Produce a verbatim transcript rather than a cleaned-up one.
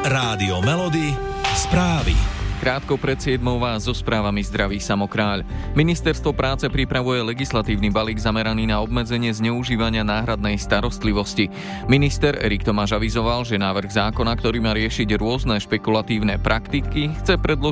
Rádio Melody, správy. Krátko pred siedmou vás so správami zdraví Samokráľ. Ministerstvo práce pripravuje legislatívny balík zameraný na obmedzenie zneužívania náhradnej starostlivosti. Minister Erik Tomáš avizoval, že návrh zákona, ktorý má riešiť rôzne špekulatívne praktiky, chce predložiť